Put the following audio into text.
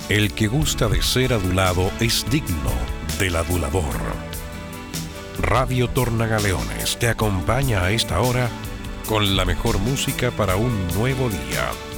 El que gusta de ser adulado es digno del adulador. Radio Tornagaleones te acompaña a esta hora con la mejor música para un nuevo día.